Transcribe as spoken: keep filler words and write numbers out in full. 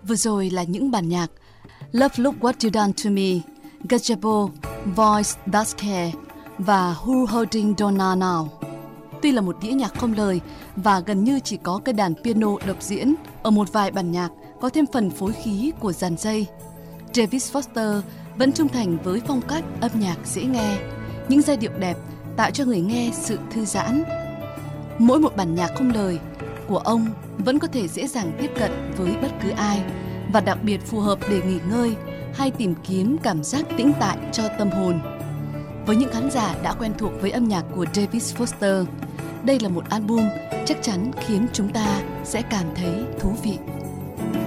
Vừa rồi là những bản nhạc Love Look What You Done To Me, Gazebo, Voice Does Care và Who Holding Donna Now. Tuy là một đĩa nhạc không lời và gần như chỉ có cây đàn piano độc diễn, ở một vài bản nhạc có thêm phần phối khí của dàn dây, David Foster vẫn trung thành với phong cách âm nhạc dễ nghe, những giai điệu đẹp tạo cho người nghe sự thư giãn. Mỗi một bản nhạc không lời của ông vẫn có thể dễ dàng tiếp cận với bất cứ ai và đặc biệt phù hợp để nghỉ ngơi hay tìm kiếm cảm giác tĩnh tại cho tâm hồn. Với những khán giả đã quen thuộc với âm nhạc của David Foster, đây là một album chắc chắn khiến chúng ta sẽ cảm thấy thú vị.